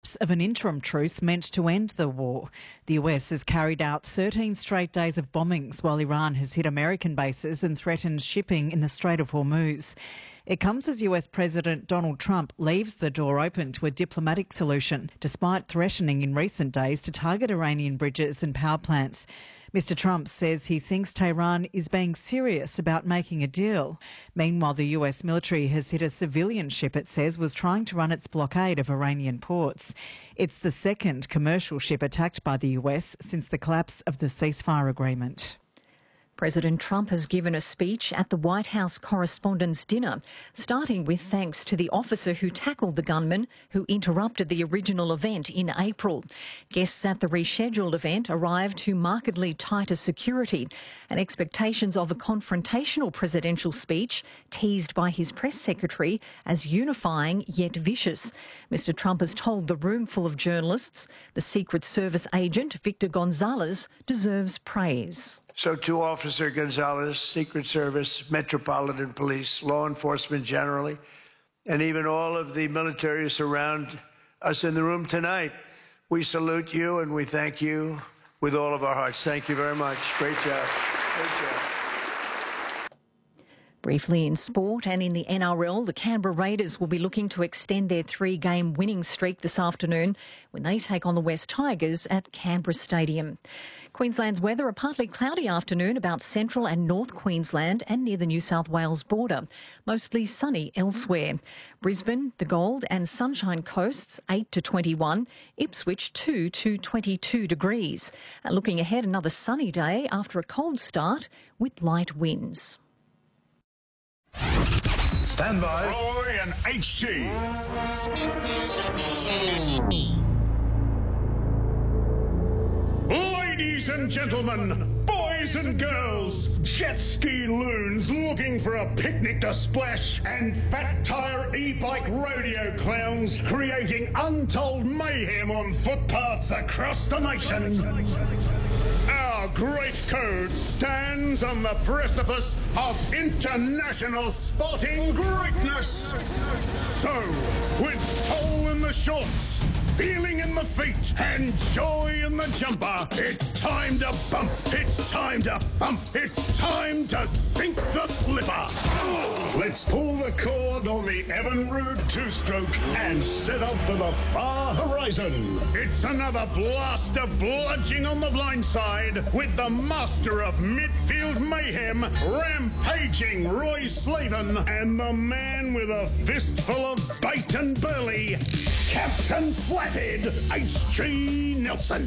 collapse of an interim truce meant to end the war. The US has carried out 13 straight days of bombings while Iran has hit American bases and threatened shipping in the Strait of Hormuz. It comes as US President Donald Trump leaves the door open to a diplomatic solution, despite threatening in recent days to target Iranian bridges and power plants. Mr. Trump says he thinks Tehran is being serious about making a deal. Meanwhile, the US military has hit a civilian ship it says was trying to run its blockade of Iranian ports. It's the second commercial ship attacked by the US since the collapse of the ceasefire agreement. President Trump has given a speech at the White House Correspondents' Dinner, starting with thanks to the officer who tackled the gunman who interrupted the original event in April. Guests at the rescheduled event arrived to markedly tighter security, and expectations of a confrontational presidential speech teased by his press secretary as unifying yet vicious. Mr. Trump has told the room full of journalists the Secret Service agent Victor Gonzalez deserves praise. So to Officer Gonzalez, Secret Service, Metropolitan Police, law enforcement generally, and even all of the military who surround us in the room tonight, we salute you and we thank you with all of our hearts. Thank you very much. Great job. Great job. Briefly in sport and in the NRL, the Canberra Raiders will be looking to extend their 3-game winning streak this afternoon when they take on the West Tigers at Canberra Stadium. Queensland's weather, a partly cloudy afternoon about central and north Queensland and near the New South Wales border. Mostly sunny elsewhere. Brisbane, the Gold and Sunshine Coasts, 8 to 21. Ipswich, 2 to 22 degrees. And looking ahead, another sunny day after a cold start with light winds. Stand by. Roy and HG. Ladies and gentlemen, boys and girls, jet ski loons looking for a picnic to splash, and fat tyre e-bike rodeo clowns creating untold mayhem on footpaths across the nation. Our great code stands on the precipice of international sporting greatness. So, with soul in the shorts, feeling in the feet, and joy in the jumper, it's time to bump, it's time to bump, it's time to sink the slipper. Let's pull the cord on the Evinrude two-stroke and set off for the far horizon. It's another blast of bludging on the blind side with the master of midfield mayhem, rampaging Roy Slaven, and the man with a fistful of bait and burley, Captain Flathead H.G. Nelson.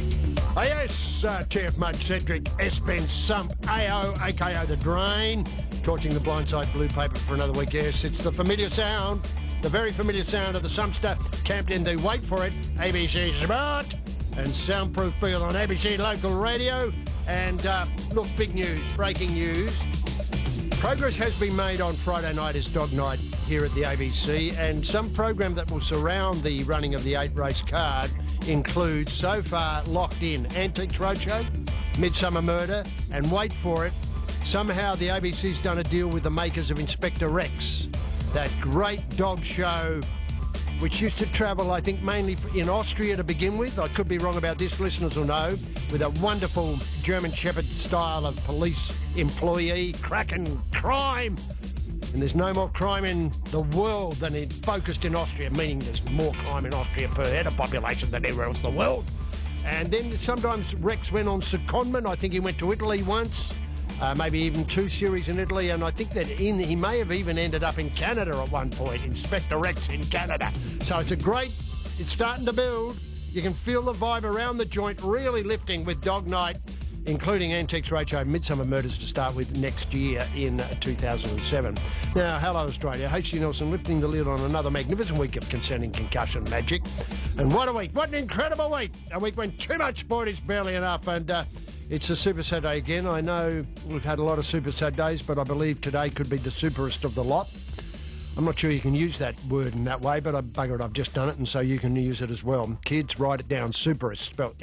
Oh yes, TF Mud Cedric, S-Ben Sump, AO, a.k.a. The Drain, torching the blindside blue paper for another week. Yes, it's the familiar sound, the very familiar sound of the Sumpster, camped in the, wait for it, ABC Smart and Soundproof Bill on ABC Local Radio. And look, big news, breaking news. Progress has been made on Friday night as Dog Night here at the ABC, and some program that will surround the running of the 8-race card includes, so far locked in, Antiques Roadshow, Midsummer Murder, and wait for it, somehow the ABC's done a deal with the makers of Inspector Rex, that great dog show which used to travel, I think, mainly in Austria to begin with. I could be wrong about this, listeners will know, with a wonderful German Shepherd style of police employee, cracking crime. And there's no more crime in the world than focused in Austria, meaning there's more crime in Austria per head of population than anywhere else in the world. And then sometimes Rex went on secondment. I think he went to Italy once, maybe even 2 series in Italy, and I think that he may have even ended up in Canada at one point, Inspector Rex in Canada. So it's it's starting to build. You can feel the vibe around the joint really lifting with Dog Night, including Antiques Roadshow, Midsummer Murders to start with next year in 2007. Now, hello Australia, H.G. Nelson lifting the lid on another magnificent week of concerning concussion magic. And what a week, what an incredible week. A week when too much sport is barely enough, and it's a Super Saturday again. I know we've had a lot of Super Saturdays, but I believe today could be the superest of the lot. I'm not sure you can use that word in that way, but bugger it, I've just done it, and so you can use it as well. Kids, write it down, superest, spelled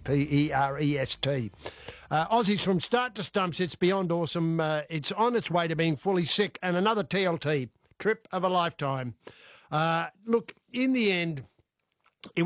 S-U-P-E-R-E-S-T. Aussies from start to stumps, it's beyond awesome. It's on its way to being fully sick, and another TLT, trip of a lifetime. Look, in the end,